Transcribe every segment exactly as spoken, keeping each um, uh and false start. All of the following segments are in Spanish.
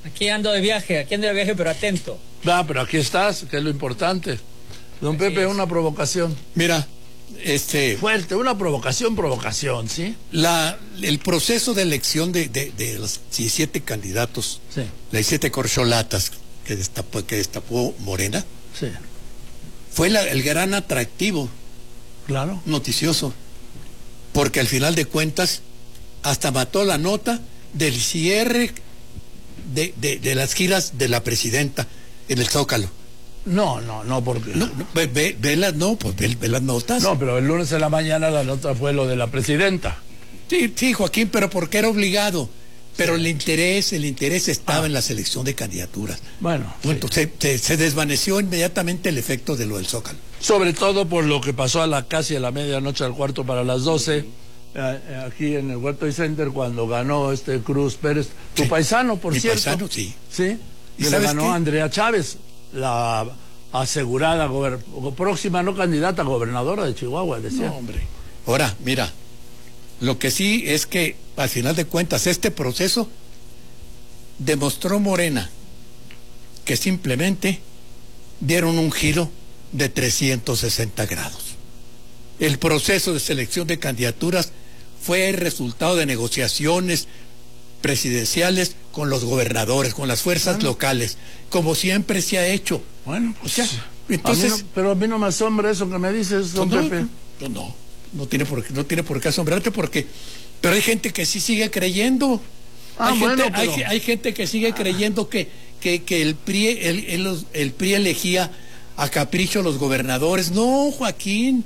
Aquí ando de viaje, aquí ando de viaje, pero atento. Ah, pero aquí estás, que es lo importante. Don Así Pepe, es. una provocación. Mira, este... Fuerte, una provocación, provocación, ¿sí? La, el proceso de elección de, de, de los diecisiete candidatos, Sí. las diecisiete corcholatas que destapó, que destapó Morena, Sí, fue la, el gran atractivo claro. noticioso, porque al final de cuentas hasta mató la nota del cierre de, de, de las giras de la presidenta en el Zócalo. No, no, no, porque... No, no, ve, ve, ve las, no, pues ve, ve las notas. No, pero el lunes en la mañana la nota fue lo de la presidenta. Sí, sí, Joaquín, pero porque era obligado. Pero el interés, el interés estaba ah. en la selección de candidaturas. Bueno, Punto. Sí. Se, se, se desvaneció inmediatamente el efecto de lo del Zócalo. Sobre todo por lo que pasó a la casi a la medianoche al cuarto para las doce, eh, aquí en el World Trade Center, cuando ganó este Cruz Pérez, tu sí. paisano, por Mi cierto. paisano, sí. Sí, ¿Y y le ganó qué? Andrea Chávez, la asegurada próxima no candidata a gobernadora de Chihuahua, decía. No, hombre. Ahora, mira, lo que sí es que, al final de cuentas, este proceso demostró Morena que simplemente dieron un giro de trescientos sesenta grados. El proceso de selección de candidaturas fue el resultado de negociaciones presidenciales con los gobernadores, con las fuerzas bueno. locales, como siempre se ha hecho. Bueno, pues, o sea, entonces, a no, pero a mí no me asombra eso que me dices, don no, Pepe. No, no, no tiene por qué, no tiene por qué asombrarte porque, pero hay gente que sí sigue creyendo. Ah, hay, bueno, gente, pero... hay, hay gente que sigue ah. creyendo que, que, que el P R I, el, el, el P R I elegía a capricho a los gobernadores. No, Joaquín,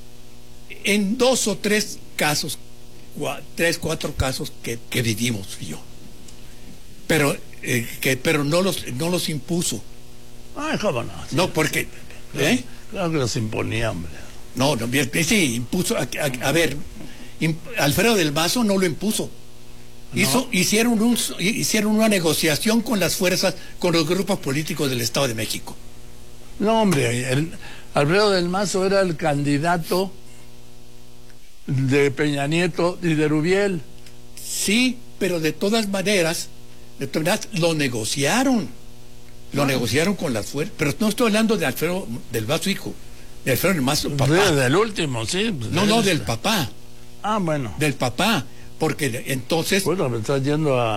en dos o tres casos, cua, tres, cuatro casos que, que vivimos yo, pero eh, que, pero no los, no los impuso. Ay, cómo no. Sí, no, porque... ¿eh? Claro que los imponía, hombre. No, no, sí, impuso... A, a, a ver, imp, Alfredo del Mazo no lo impuso. No. Hizo, hicieron, un, hicieron una negociación con las fuerzas, con los grupos políticos del Estado de México. No, hombre, el, Alfredo del Mazo era el candidato de Peña Nieto y de Rubiel. Sí, pero de todas maneras, de todas maneras lo negociaron. Lo bueno. negociaron con las fuerzas. Pero no estoy hablando de Alfredo del Mazo hijo, de Alfredo del Mazo papá. De, del último, sí. No, no, del papá. Ah, bueno. Del papá. Porque entonces... Bueno, me estás yendo a,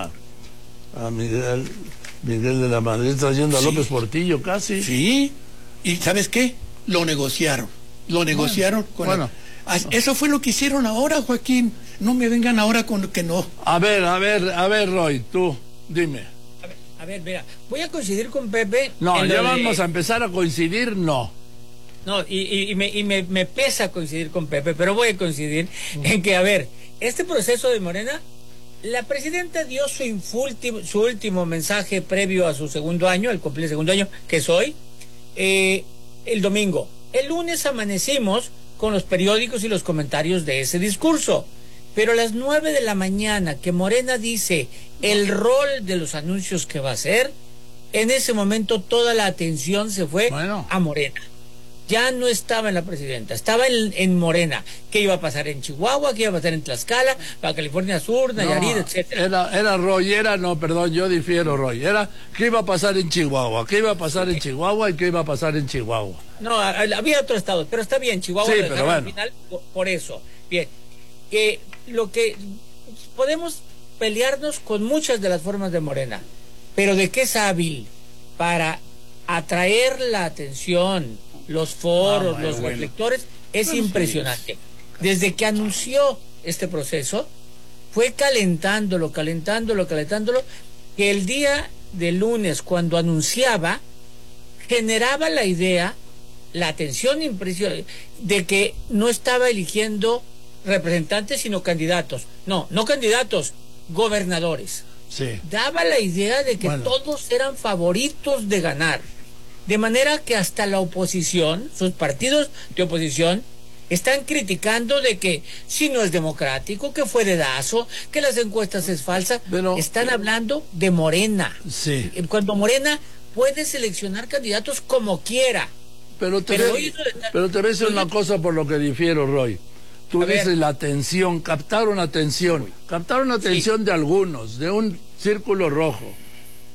a Miguel, Miguel de la Madrid, estás yendo a sí. López Portillo casi. Sí, y ¿sabes qué? Lo negociaron, lo negociaron bueno, con... Bueno. La... Eso fue lo que hicieron ahora, Joaquín. No me vengan ahora con que no. A ver, a ver, a ver, Roy, tú, dime. A ver, a ver mira, voy a coincidir con Pepe... No, ya vamos de... a empezar a coincidir, no. No, y, y, y, me, y me, me pesa coincidir con Pepe, pero voy a coincidir uh-huh. en que, a ver... Este proceso de Morena, la presidenta dio su, infúltimo, su último mensaje previo a su segundo año, al cumplir el segundo año, que es hoy, eh, el domingo. El lunes amanecimos con los periódicos y los comentarios de ese discurso. Pero a las nueve de la mañana que Morena dice el rol de los anuncios que va a hacer, en ese momento toda la atención se fue bueno. a Morena. Ya no estaba en la presidenta, estaba en, en Morena. ¿Qué iba a pasar en Chihuahua? ¿Qué iba a pasar en Tlaxcala, Baja California Sur, Nayarit, no, etcétera? Era, era Roy, era, no, perdón, yo difiero, Roy. Era qué iba a pasar en Chihuahua, qué iba a pasar en Chihuahua y qué iba a pasar en Chihuahua. No, había otro estado, pero está bien, Chihuahua. Sí, pero bueno. Al final, por, por eso. Bien, eh, lo que podemos pelearnos con muchas de las formas de Morena, pero de qué es hábil para atraer la atención, los foros, ah, bueno, los reflectores, bueno. es bueno, impresionante. Sí. Desde que anunció este proceso, fue calentándolo, calentándolo, calentándolo, que el día de lunes, cuando anunciaba, generaba la idea, la atención impresionante, de que no estaba eligiendo representantes, sino candidatos. No, no candidatos, gobernadores. Sí. Daba la idea de que bueno. todos eran favoritos de ganar. De manera que hasta la oposición, sus partidos de oposición, están criticando de que si no es democrático, que fue dedazo, que las encuestas es falsa. Pero, están hablando de Morena. Sí. Cuando Morena puede seleccionar candidatos como quiera. Pero te, pero, ve, pero te voy a decir una cosa por lo que difiero, Roy. Tú a dices ver. la atención, captaron atención. Captaron atención sí. de algunos, de un círculo rojo.